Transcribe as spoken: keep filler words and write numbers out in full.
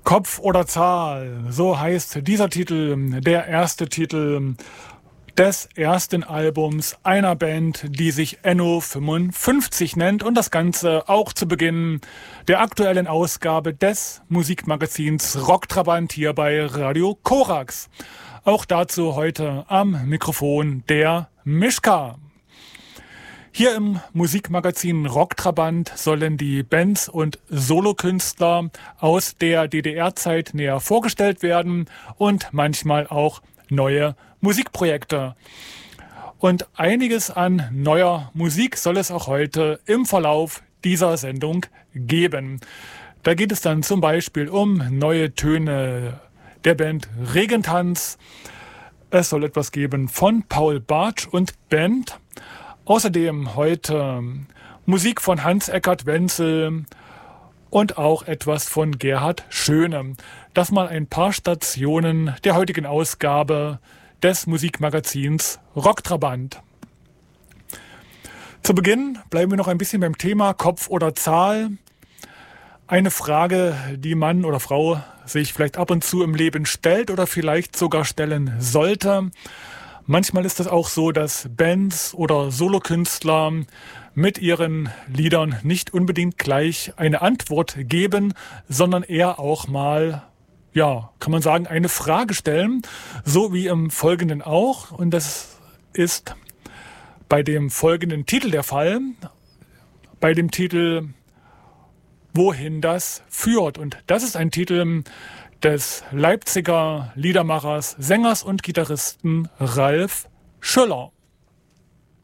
Kopf oder Zahl, so heißt dieser Titel, der erste Titel des ersten Albums einer Band, die sich Enno fünfundfünfzig nennt und das Ganze auch zu Beginn der aktuellen Ausgabe des Musikmagazins Rocktrabant hier bei Radio Korax. Auch dazu heute am Mikrofon der Mischka. Hier im Musikmagazin Rocktrabant sollen die Bands und Solokünstler aus der D D R-Zeit näher vorgestellt werden und manchmal auch neue Musikprojekte. Und einiges an neuer Musik soll es auch heute im Verlauf dieser Sendung geben. Da geht es dann zum Beispiel um neue Töne der Band Regentanz. Es soll etwas geben von Paul Bartsch und Band. Außerdem heute Musik von Hans-Eckart Wenzel und auch etwas von Gerhard Schöne. Das mal ein paar Stationen der heutigen Ausgabe des Musikmagazins Rocktrabant. Zu Beginn bleiben wir noch ein bisschen beim Thema Kopf oder Zahl. Eine Frage, die Mann oder Frau sich vielleicht ab und zu im Leben stellt oder vielleicht sogar stellen sollte. Manchmal ist es auch so, dass Bands oder Solokünstler mit ihren Liedern nicht unbedingt gleich eine Antwort geben, sondern eher auch mal, ja, kann man sagen, eine Frage stellen, so wie im Folgenden auch. Und das ist bei dem folgenden Titel der Fall, bei dem Titel Wohin das führt. Und das ist ein Titel des Leipziger Liedermachers, Sängers und Gitarristen Ralf Schöller.